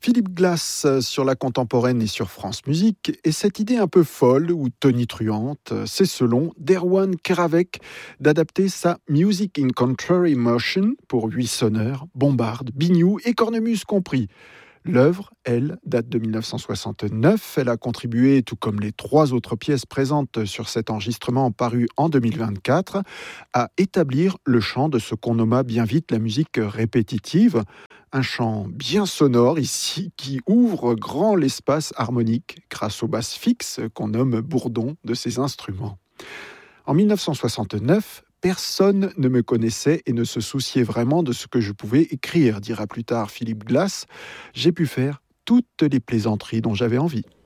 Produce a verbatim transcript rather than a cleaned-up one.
Philippe Glass sur la contemporaine et sur France Musique, et cette idée un peu folle ou tonitruante, c'est selon d'Erwan Keravec d'adapter sa Music in Contrary Motion pour huit sonneurs, bombarde, biniou et cornemuse compris. L'œuvre, elle, date de mille neuf cent soixante-neuf. Elle a contribué, tout comme les trois autres pièces présentes sur cet enregistrement paru en deux mille vingt-quatre, à établir le chant de ce qu'on nomma bien vite la musique répétitive. Un chant bien sonore ici qui ouvre grand l'espace harmonique grâce aux basses fixes qu'on nomme bourdons de ces instruments. En mille neuf cent soixante-neuf, personne ne me connaissait et ne se souciait vraiment de ce que je pouvais écrire, dira plus tard Philippe Glass. J'ai pu faire toutes les plaisanteries dont j'avais envie.